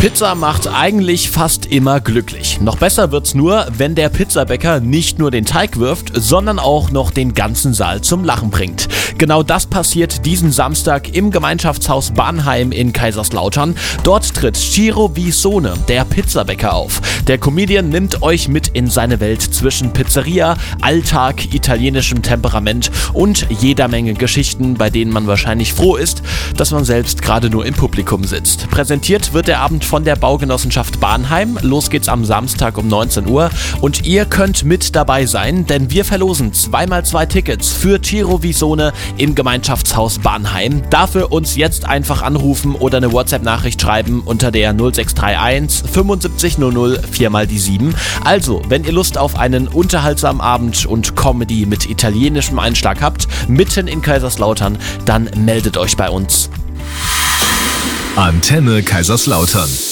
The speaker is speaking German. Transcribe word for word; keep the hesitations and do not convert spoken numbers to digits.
Pizza macht eigentlich fast immer glücklich. Noch besser wird's nur, wenn der Pizzabäcker nicht nur den Teig wirft, sondern auch noch den ganzen Saal zum Lachen bringt. Genau das passiert diesen Samstag im Gemeinschaftshaus Banheim in Kaiserslautern. Dort tritt Ciro Visone, der Pizzabäcker, auf. Der Comedian nimmt euch mit in seine Welt zwischen Pizzeria, Alltag, italienischem Temperament und jeder Menge Geschichten, bei denen man wahrscheinlich froh ist, dass man selbst gerade nur im Publikum sitzt. Präsentiert wird der Abend von der Baugenossenschaft Banheim. Los geht's am Samstag um neunzehn Uhr und ihr könnt mit dabei sein, denn wir verlosen zweimal zwei Tickets für Ciro Visone im Gemeinschaftshaus Banheim. Dafür uns jetzt einfach anrufen oder eine WhatsApp-Nachricht schreiben unter der null sechs drei eins fünfundsiebzig null null vier mal die sieben. Also, wenn ihr Lust auf einen unterhaltsamen Abend und Comedy mit italienischem Einschlag habt, mitten in Kaiserslautern, dann meldet euch bei uns. Antenne Kaiserslautern.